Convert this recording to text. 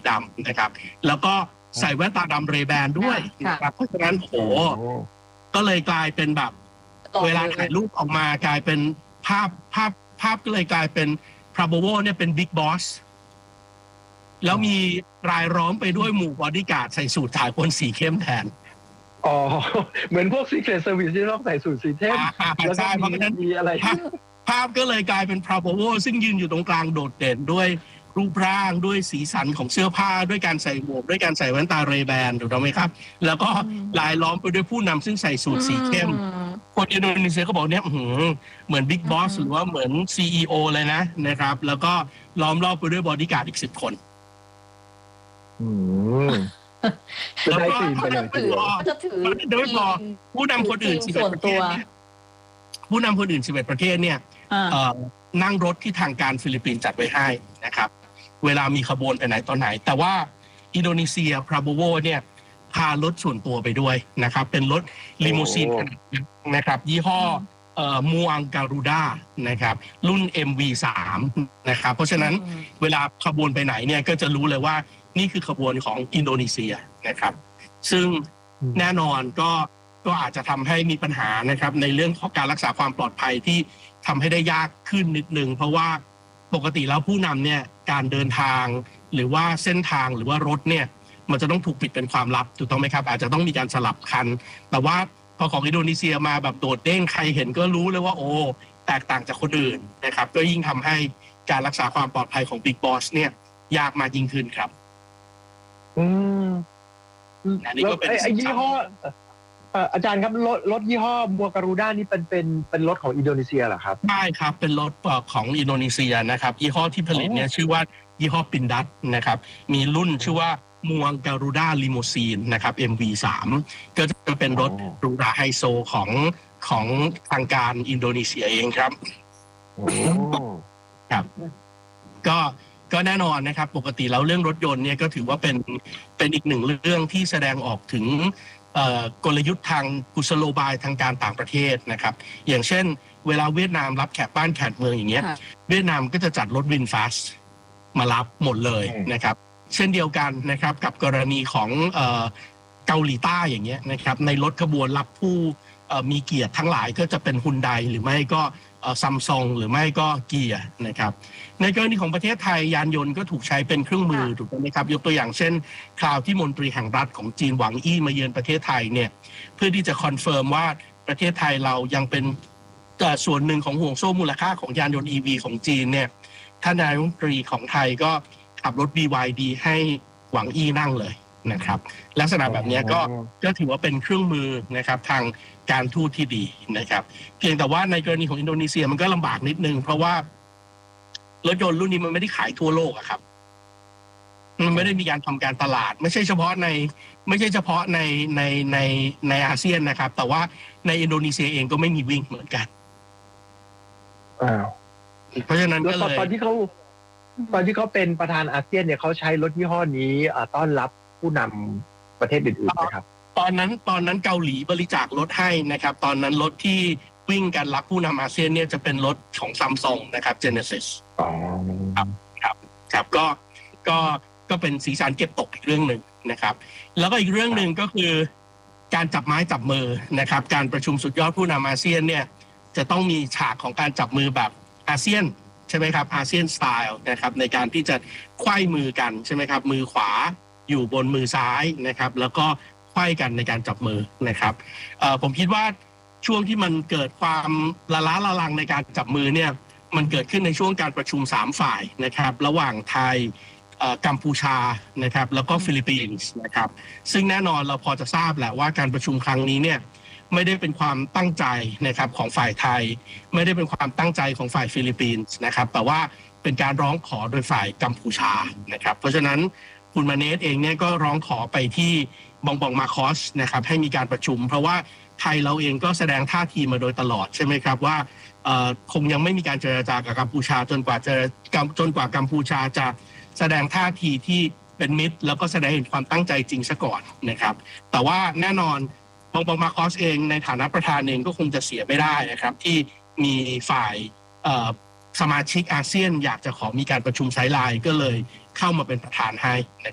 ดำนะครับแล้วก็ใส่แว่นตาดำเรย์แบนด้วยนะครับเพราะฉะนั้นโอ้โหก็เลยกลายเป็นแบบเวลาถ่ายรูปออกมากลายเป็นภาพก็เลยกลายเป็นพราโบโวเนี่ยเป็นบิ๊กบอสแล้วมีรายล้อมไปด้วยหมู่บอดี้การ์ดใส่สูทถ่ายคนสีเข้มแทนเหมือนพวก Secret Service ที่ต้องใส่สูทสีเข้มแล้วก็มีอะไรภาพก็เลยกลายเป็นพราโบโวซึ่งยืนอยู่ตรงกลางโดดเด่นด้วยรูปร่างด้วยสีสันของเสื้อผ้าด้วยการใส่หมวกด้วยการใส่แว่นตาเรย์แบนถูกต้องไหมครับแล้วก็รายล้อมไปด้วยผู้นำซึ่งใส่สูทสีเข้มคนอินโดนีเซียก็บอกเนี่ยเหมือนบิ๊กบอสหรือว่าเหมือน CEO เลยนะครับแล้วก็ล้อมรอบไปด้วยบอดี้การ์ดอีก10 คนแล้วก็โดยพอผู้นำคนอื่น11 ประเทศผู้นำคนอื่น11 ประเทศเนี่ยนั่งรถที่ทางการฟิลิปปินส์จัดไว้ให้นะครับเวลามีขบวนไปไหนตอนไหนแต่ว่าอินโดนีเซียพราโบโวเนี่ยพารถส่วนตัวไปด้วยนะครับเป็นรถลิมูซีนนะครับยี่ห้อมูอังการูด้านะครับรุ่น MV3 นะครับเพราะฉะนั้นเวลาขบวนไปไหนเนี่ยก็จะรู้เลยว่านี่คือขบวนของอินโดนีเซียนะครับซึ่งแน่นอนก็อาจจะทำให้มีปัญหานะครับในเรื่องของการรักษาความปลอดภัยที่ทำให้ได้ยากขึ้นนิดนึงเพราะว่าปกติแล้วผู้นำเนี่ยการเดินทางหรือว่าเส้นทางหรือว่ารถเนี่ยมันจะต้องถูกปิดเป็นความลับถูกต้องไหมครับอาจจะต้องมีการสลับคันแต่ว่าพอของอินโดนีเซียมาแบบโดดเด้งใครเห็นก็รู้เลยว่าโอ้แตกต่างจากคนอื่นนะครับก็ยิ่งทำให้การรักษาความปลอดภัยของบิ๊กบอสเนี่ยยากมากยิ่งขึ้นครับอันนี้ก็เป็นยี่ห้ออาจารย์ครับรถยี่ห้อบัวการูด้านี่เป็นรถของอินโดนีเซียเหรอครับใช่ครับเป็นรถของอินโดนีเซียนะครับยี่ห้อที่ผลิตเนี่ยชื่อว่ายี่ห้อปินดัตนะครับมีรุ่นชื่อว่ามูอังการูด้าลิมูซีนนะครับ MV3 ก็จะเป็นรถหรูหราไฮโซของทางการอินโดนีเซียเองครับครับก็แน่นอนนะครับปกติแล้วเรื่องรถยนต์เนี่ยก็ถือว่าเป็นอีกหนึ่งเรื่องที่แสดงออกถึงกลยุทธ์ทางกุศโลบายทางการต่างประเทศนะครับอย่างเช่นเวลาเวียดนามรับแขกบ้านแขกเมืองอย่างเงี้ยเวียดนามก็จะจัดรถวินฟาสมารับหมดเลยนะครับเช่นเดียวกันนะครับกับกรณีของเกาหลีใต้อย่างเงี้ยนะครับในรถขบวนรับผู้มีเกียรติทั้งหลายก็จะเป็นฮุนไดหรือไม่ก็ซัมซุงหรือไม่ก็เกียร์นะครับในกรณีของประเทศไทยยานยนต์ก็ถูกใช้เป็นเครื่องมือถูกไหมครับยกตัวอย่างเช่นคราวที่มนตรีแห่งรัฐของจีนหวังอี้มาเยือนประเทศไทยเนี่ยเพื่อที่จะคอนเฟิร์มว่าประเทศไทยเรายังเป็นส่วนหนึ่งของห่วงโซ่มูลค่าของยานยนต์ EV ของจีนเนี่ยท่านนายกรัฐมนตรีของไทยก็ขับรถ BYD ให้หวังอี้นั่งเลยนะครับลักษณะแบบนี้ก็ถือว่าเป็นเครื่องมือนะครับทางการทูตที่ดีนะครับเพียงแต่ว่าในกรณีของอินโดนีเซียมันก็ลำบากนิดนึงเพราะว่ารถยนต์รุ่นนี้มันไม่ได้ขายทั่วโลกอะครับมันไม่ได้มีการทำการตลาดไม่ใช่เฉพาะในอาเซียนนะครับแต่ว่าในอินโดนีเซียเองก็ไม่มีวิ่งเหมือนกันเพราะฉะนั้นก็เลยตอนที่เขาเป็นประธานอาเซียนเนี่ยเขาใช้รถยี่ห้อนี้ต้อนรับผู้นำประเทศอื่นๆนะครับตอนนั้นเกาหลีบริจาครถให้นะครับตอนนั้นรถที่วิ่งกันรับผู้นำอาเซียนเนี่ยจะเป็นรถของซัมซุงนะครับ Genesis ครับก็เป็นสีสันเก็บตกอีกเรื่องหนึ่งนะครับแล้วก็อีกเรื่องหนึ่งก็คือการจับไม้จับมือนะครับการประชุมสุดยอดผู้นำอาเซียนเนี่ยจะต้องมีฉากของการจับมือแบบอาเซียนใช่ไหมครับอาเซียนสไตล์นะครับในการที่จะไขว้มือกันใช่ไหมครับมือขวาอยู่บนมือซ้ายนะครับแล้วก็ไขว้กันในการจับมือนะครับผมคิดว่าช่วงที่มันเกิดความละล้าละลังในการจับมือเนี่ยมันเกิดขึ้นในช่วงการประชุม3ฝ่ายนะครับระหว่างไทยกัมพูชานะครับแล้วก็ฟิลิปปินส์นะครับซึ่งแน่นอนเราพอจะทราบแหละว่าการประชุมครั้งนี้เนี่ยไม่ได้เป็นความตั้งใจนะครับของฝ่ายไทยไม่ได้เป็นความตั้งใจของฝ่ายฟิลิปปินส์นะครับแต่ว่าเป็นการร้องขอโดยฝ่ายกัมพูชานะครับเพราะฉะนั้นคุณมาเนสเองเนี่ยก็ร้องขอไปที่บองมาคอสนะครับให้มีการประชุมเพราะว่าไทยเราเองก็แสดงท่าทีมาโดยตลอดใช่ไหมครับว่าคงยังไม่มีการเจรจากับกัมพูชาจนกว่ากัมพูชาจะแสดงท่าทีที่เป็นมิตรแล้วก็แสดงเห็นความตั้งใจจริงซะก่อนนะครับแต่ว่าแน่นอนบองมาคอสเองในฐานะประธานเองก็คงจะเสียไม่ได้นะครับที่มีฝ่ายสมาชิกอาเซียนอยากจะขอมีการประชุมไซด์ไลน์ก็เลยเข้ามาเป็นประธานให้